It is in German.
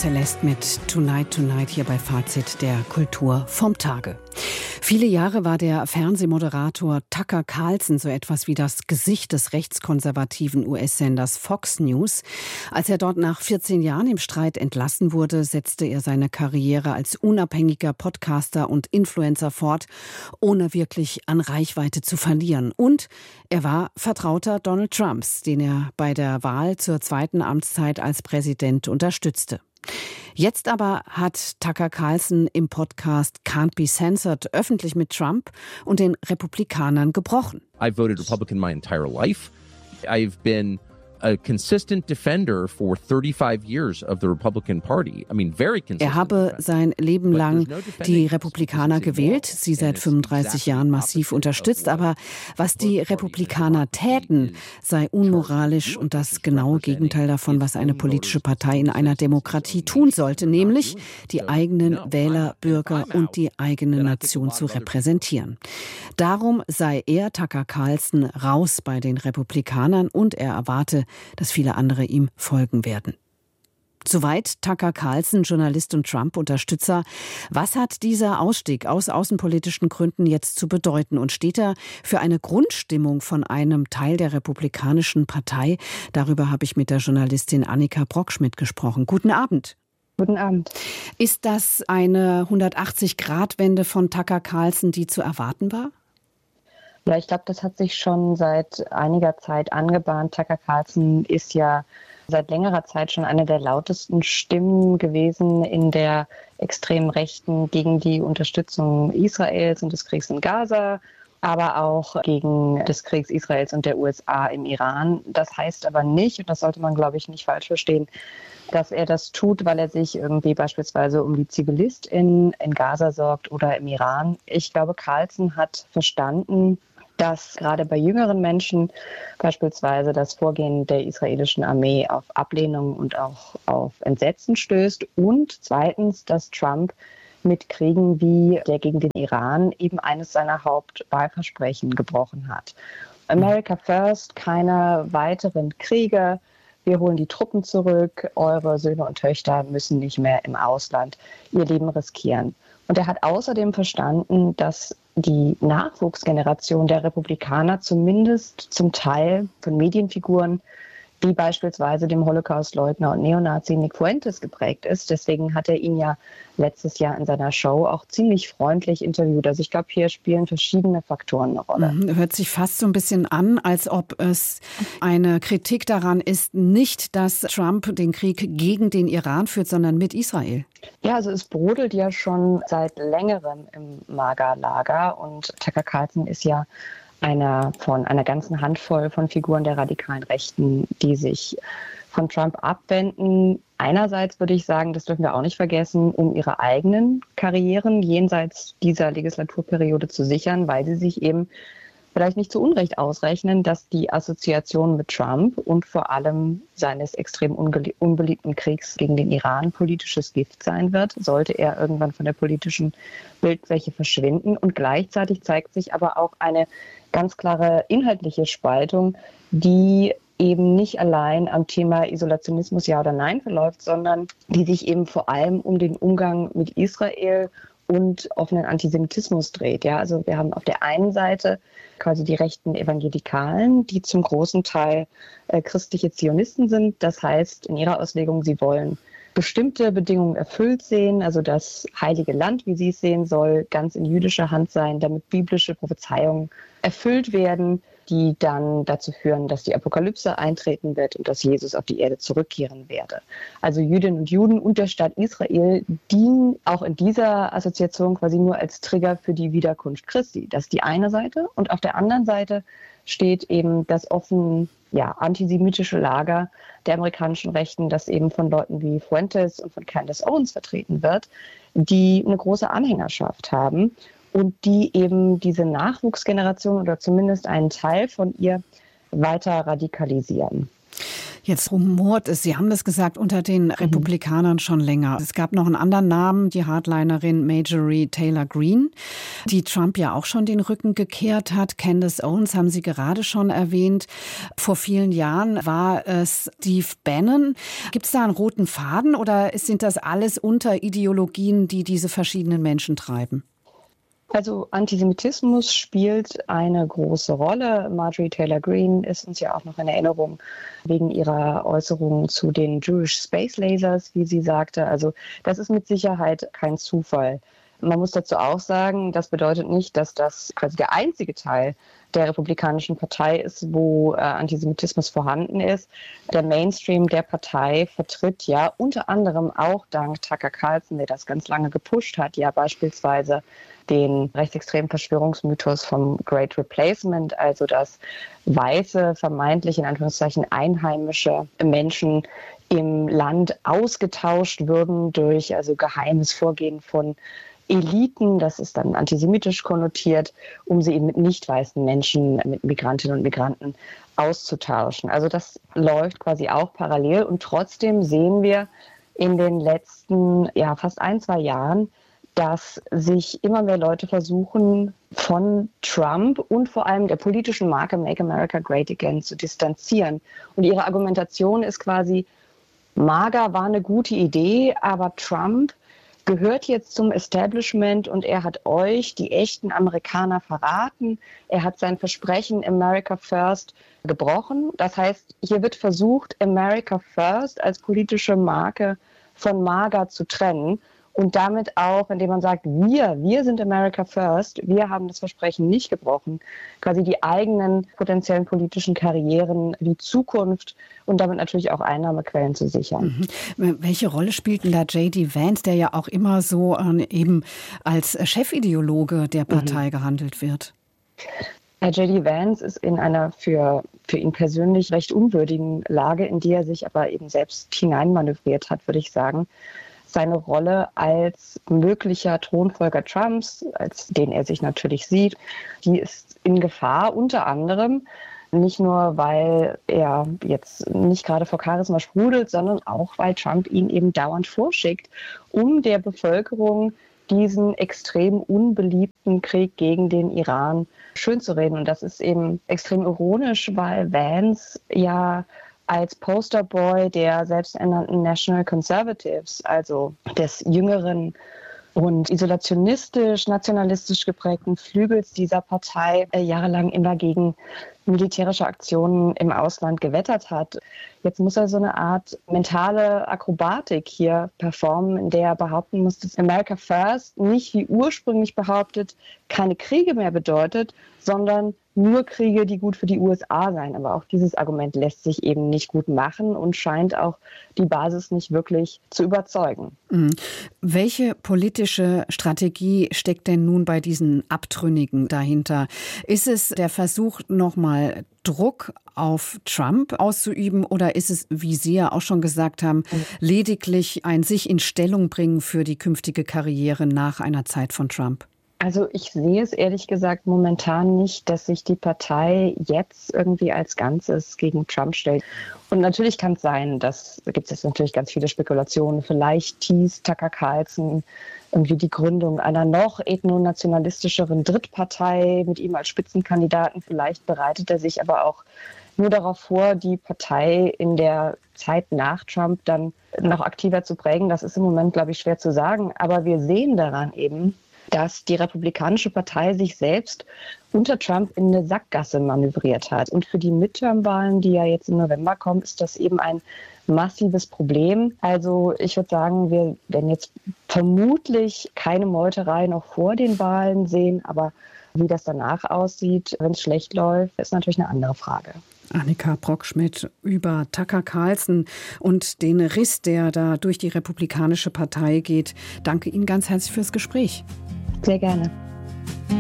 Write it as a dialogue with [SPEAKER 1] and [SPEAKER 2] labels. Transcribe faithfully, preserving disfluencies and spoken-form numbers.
[SPEAKER 1] Celeste mit Tonight Tonight hier bei Fazit der Kultur vom Tage. Viele Jahre war der Fernsehmoderator Tucker Carlson so etwas wie das Gesicht des rechtskonservativen U S-Senders Fox News. Als er dort nach vierzehn Jahren im Streit entlassen wurde, setzte er seine Karriere als unabhängiger Podcaster und Influencer fort, ohne wirklich an Reichweite zu verlieren. Und er war Vertrauter Donald Trumps, den er bei der Wahl zur zweiten Amtszeit als Präsident unterstützte. Jetzt aber hat Tucker Carlson im Podcast Can't Be Censored öffentlich mit Trump und den Republikanern gebrochen.
[SPEAKER 2] I've voted Republican my entire life. I've been a consistent defender for thirty-five years of the Republican Party. I mean, very consistent.
[SPEAKER 1] Er habe sein Leben lang die Republikaner gewählt, sie seit fünfunddreißig Jahren massiv unterstützt, aber was die Republikaner täten, sei unmoralisch und das genaue Gegenteil davon, was eine politische Partei in einer Demokratie tun sollte, nämlich die eigenen Wähler, Bürger und die eigene Nation zu repräsentieren. Darum sei er, Tucker Carlson, raus bei den Republikanern und er erwarte, dass viele andere ihm folgen werden. Soweit Tucker Carlson, Journalist und Trump-Unterstützer. Was hat dieser Ausstieg aus außenpolitischen Gründen jetzt zu bedeuten? Und steht er für eine Grundstimmung von einem Teil der Republikanischen Partei? Darüber habe ich mit der Journalistin Annika Brockschmidt gesprochen. Guten Abend.
[SPEAKER 3] Guten Abend.
[SPEAKER 1] Ist das eine hundertachtzig-Grad-Wende von Tucker Carlson, die zu erwarten war?
[SPEAKER 3] Ja, ich glaube, das hat sich schon seit einiger Zeit angebahnt. Tucker Carlson ist ja seit längerer Zeit schon eine der lautesten Stimmen gewesen in der extremen Rechten gegen die Unterstützung Israels und des Kriegs in Gaza, aber auch gegen des Kriegs Israels und der U S A im Iran. Das heißt aber nicht, und das sollte man, glaube ich, nicht falsch verstehen, dass er das tut, weil er sich irgendwie beispielsweise um die ZivilistInnen in Gaza sorgt oder im Iran. Ich glaube, Carlson hat verstanden, dass gerade bei jüngeren Menschen beispielsweise das Vorgehen der israelischen Armee auf Ablehnung und auch auf Entsetzen stößt. Und zweitens, dass Trump mit Kriegen wie der gegen den Iran eben eines seiner Hauptwahlversprechen gebrochen hat. America First, keine weiteren Kriege. Wir holen die Truppen zurück. Eure Söhne und Töchter müssen nicht mehr im Ausland ihr Leben riskieren. Und er hat außerdem verstanden, dass die Nachwuchsgeneration der Republikaner zumindest zum Teil von Medienfiguren wie beispielsweise dem Holocaust-Leugner und Neonazi Nick Fuentes geprägt ist. Deswegen hat er ihn ja letztes Jahr in seiner Show auch ziemlich freundlich interviewt. Also ich glaube, hier spielen verschiedene Faktoren eine Rolle.
[SPEAKER 1] Hört sich fast so ein bisschen an, als ob es eine Kritik daran ist, nicht, dass Trump den Krieg gegen den Iran führt, sondern mit Israel.
[SPEAKER 3] Ja, also es brodelt ja schon seit längerem im MAGA-Lager und Tucker Carlson ist ja einer von einer ganzen Handvoll von Figuren der radikalen Rechten, die sich von Trump abwenden. Einerseits würde ich sagen, das dürfen wir auch nicht vergessen, um ihre eigenen Karrieren jenseits dieser Legislaturperiode zu sichern, weil sie sich eben vielleicht nicht zu Unrecht ausrechnen, dass die Assoziation mit Trump und vor allem seines extrem unge- unbeliebten Kriegs gegen den Iran politisches Gift sein wird, sollte er irgendwann von der politischen Bildfläche verschwinden. Und gleichzeitig zeigt sich aber auch eine ganz klare inhaltliche Spaltung, die eben nicht allein am Thema Isolationismus ja oder nein verläuft, sondern die sich eben vor allem um den Umgang mit Israel und offenen Antisemitismus dreht. Ja, also wir haben auf der einen Seite quasi die rechten Evangelikalen, die zum großen Teil äh, christliche Zionisten sind. Das heißt, in ihrer Auslegung, sie wollen bestimmte Bedingungen erfüllt sehen, also das heilige Land, wie sie es sehen soll, ganz in jüdischer Hand sein, damit biblische Prophezeiungen erfüllt werden, die dann dazu führen, dass die Apokalypse eintreten wird und dass Jesus auf die Erde zurückkehren werde. Also Jüdinnen und Juden und der Staat Israel dienen auch in dieser Assoziation quasi nur als Trigger für die Wiederkunft Christi. Das ist die eine Seite. Und auf der anderen Seite steht eben das offen ja, antisemitische Lager der amerikanischen Rechten, das eben von Leuten wie Fuentes und von Candace Owens vertreten wird, die eine große Anhängerschaft haben und die eben diese Nachwuchsgeneration oder zumindest einen Teil von ihr weiter radikalisieren.
[SPEAKER 1] Jetzt rumort es, Sie haben das gesagt, unter den Republikanern schon länger. Es gab noch einen anderen Namen, die Hardlinerin Marjorie Taylor Greene, die Trump ja auch schon den Rücken gekehrt hat. Candace Owens haben Sie gerade schon erwähnt. Vor vielen Jahren war es Steve Bannon. Gibt es da einen roten Faden oder sind das alles Unterideologien, die diese verschiedenen Menschen treiben?
[SPEAKER 3] Also Antisemitismus spielt eine große Rolle. Marjorie Taylor Greene ist uns ja auch noch in Erinnerung wegen ihrer Äußerungen zu den Jewish Space Lasers, wie sie sagte. Also das ist mit Sicherheit kein Zufall. Man muss dazu auch sagen, das bedeutet nicht, dass das quasi der einzige Teil der Republikanischen Partei ist, wo äh, Antisemitismus vorhanden ist. Der Mainstream der Partei vertritt ja unter anderem auch dank Tucker Carlson, der das ganz lange gepusht hat, ja beispielsweise den rechtsextremen Verschwörungsmythos vom Great Replacement, also dass weiße, vermeintlich in Anführungszeichen einheimische Menschen im Land ausgetauscht würden durch also geheimes Vorgehen von Eliten, das ist dann antisemitisch konnotiert, um sie eben mit nicht weißen Menschen, mit Migrantinnen und Migranten auszutauschen. Also das läuft quasi auch parallel und trotzdem sehen wir in den letzten ja, fast ein, zwei Jahren, dass sich immer mehr Leute versuchen, von Trump und vor allem der politischen Marke Make America Great Again zu distanzieren. Und ihre Argumentation ist quasi, MAGA war eine gute Idee, aber Trump gehört jetzt zum Establishment und er hat euch, die echten Amerikaner, verraten. Er hat sein Versprechen America First gebrochen. Das heißt, hier wird versucht, America First als politische Marke von MAGA zu trennen und damit auch, indem man sagt, wir, wir sind America First, wir haben das Versprechen nicht gebrochen, quasi die eigenen potenziellen politischen Karrieren, die Zukunft und damit natürlich auch Einnahmequellen zu sichern.
[SPEAKER 1] Mhm. Welche Rolle spielt denn da J D Vance, der ja auch immer so äh, eben als Chefideologe der Partei mhm. gehandelt wird?
[SPEAKER 3] J D Vance ist in einer für, für ihn persönlich recht unwürdigen Lage, in die er sich aber eben selbst hineinmanövriert hat, würde ich sagen. Seine Rolle als möglicher Thronfolger Trumps, als den er sich natürlich sieht, die ist in Gefahr, unter anderem nicht nur, weil er jetzt nicht gerade vor Charisma sprudelt, sondern auch, weil Trump ihn eben dauernd vorschickt, um der Bevölkerung diesen extrem unbeliebten Krieg gegen den Iran schönzureden. Und das ist eben extrem ironisch, weil Vance ja als Posterboy der selbsternannten National Conservatives, also des jüngeren und isolationistisch, nationalistisch geprägten Flügels dieser Partei äh, jahrelang immer gegen militärische Aktionen im Ausland gewettert hat. Jetzt muss er so eine Art mentale Akrobatik hier performen, in der er behaupten muss, dass America First nicht wie ursprünglich behauptet keine Kriege mehr bedeutet, sondern nur Kriege, die gut für die U S A seien. Aber auch dieses Argument lässt sich eben nicht gut machen und scheint auch die Basis nicht wirklich zu überzeugen.
[SPEAKER 1] Mhm. Welche politische Strategie steckt denn nun bei diesen Abtrünnigen dahinter? Ist es der Versuch, nochmal Druck auf Trump auszuüben oder ist es, wie Sie ja auch schon gesagt haben, lediglich ein sich in Stellung bringen für die künftige Karriere nach einer Zeit von Trump?
[SPEAKER 3] Also ich sehe es ehrlich gesagt momentan nicht, dass sich die Partei jetzt irgendwie als Ganzes gegen Trump stellt. Und natürlich kann es sein, dass, da gibt es jetzt natürlich ganz viele Spekulationen, vielleicht teast Tucker Carlson irgendwie die Gründung einer noch ethnonationalistischeren Drittpartei mit ihm als Spitzenkandidaten. Vielleicht bereitet er sich aber auch nur darauf vor, die Partei in der Zeit nach Trump dann noch aktiver zu prägen. Das ist im Moment, glaube ich, schwer zu sagen. Aber wir sehen daran eben, dass die Republikanische Partei sich selbst unter Trump in eine Sackgasse manövriert hat. Und für die Midterm-Wahlen, die ja jetzt im November kommen, ist das eben ein massives Problem. Also ich würde sagen, wir werden jetzt vermutlich keine Meuterei noch vor den Wahlen sehen, aber wie das danach aussieht, wenn es schlecht läuft, ist natürlich eine andere Frage.
[SPEAKER 1] Annika Brockschmidt über Tucker Carlson und den Riss, der da durch die Republikanische Partei geht. Danke Ihnen ganz herzlich fürs Gespräch.
[SPEAKER 3] Sehr gerne.